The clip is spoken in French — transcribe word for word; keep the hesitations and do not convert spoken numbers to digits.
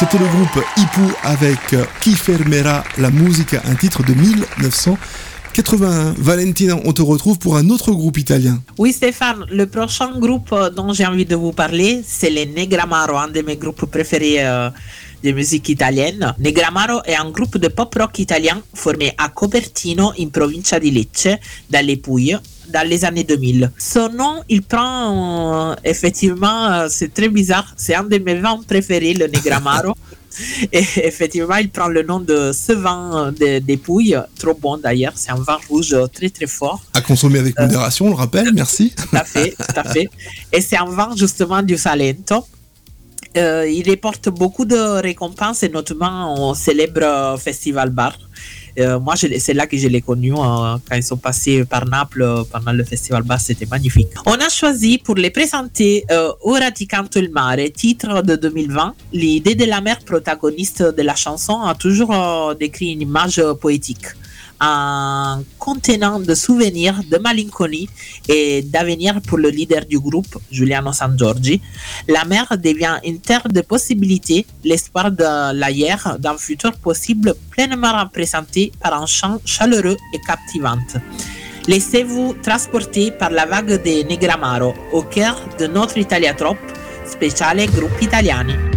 C'était le groupe Ipu avec Chi fermerà la musica, un titre de mille neuf cent quatre-vingt-un. Valentina, on te retrouve pour un autre groupe italien. Oui Stéphane, le prochain groupe dont j'ai envie de vous parler, c'est les Negramaro, un de mes groupes préférés euh, de musique italienne. Negramaro est un groupe de pop rock italien formé à Copertino, in provincia di Lecce, dans les Pouilles, dans les années deux mille. Son nom, il prend euh, effectivement, euh, c'est très bizarre, c'est un de mes vins préférés, le Negramaro. Et effectivement, il prend le nom de ce vin de, des Pouilles, trop bon d'ailleurs, c'est un vin rouge très très fort. À consommer avec modération, euh, on le rappelle, merci. Tout à fait, tout à fait. Et c'est un vin justement du Salento. Euh, il remporte beaucoup de récompenses et notamment au célèbre Festival Bar. Euh, moi, je, c'est là que je l'ai connu euh, quand ils sont passés par Naples euh, pendant le Festival Bar, c'était magnifique. On a choisi pour les présenter euh, Ora ti canto il mare, titre de deux mille vingt. L'idée de la mère protagoniste de la chanson a toujours euh, décrit une image euh, poétique, un contenant de souvenirs, de malinconie et d'avenir pour le leader du groupe, Giuliano Sangiorgi. La mer devient une terre de possibilités, l'espoir de l'ailleurs, d'un futur possible pleinement représenté par un chant chaleureux et captivant. Laissez-vous transporter par la vague des Negramaro au cœur de notre Italia Trop, spéciale groupe italiani.